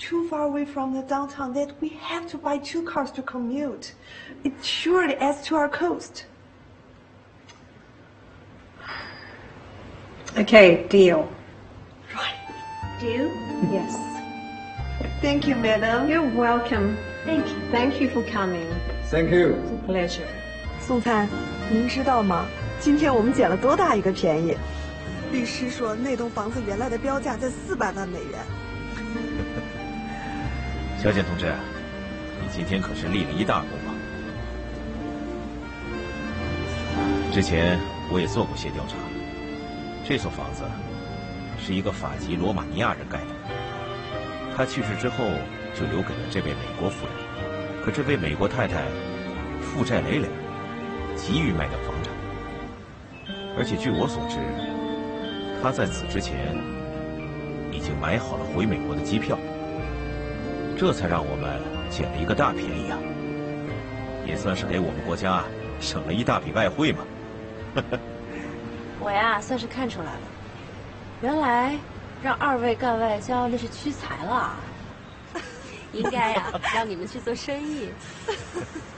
too far away from the downtown that we have to buy 2 cars to commute. It surely adds to our cost. Okay, deal. Right. Deal? Yes. Thank you, madam. You're welcome. Thank you. Thank you for coming. Thank you. It's a pleasure. 宋灿，您知道吗？今天我们捡了多大一个便宜？律师说那栋房子原来的标价在400万美元。 小简同志，你今天可是立了一大功啊！之前我也做过些调查，这所房子是一个法籍罗马尼亚人盖的，他去世之后就留给了这位美国夫人。可这位美国太太负债累累，急于卖掉房产，而且据我所知，她在此之前已经买好了回美国的机票，这才让我们捡了一个大便宜啊！也算是给我们国家省了一大笔外汇嘛。 我呀，算是看出来了，原来让2位干外交那是屈才了，应该呀让你们去做生意。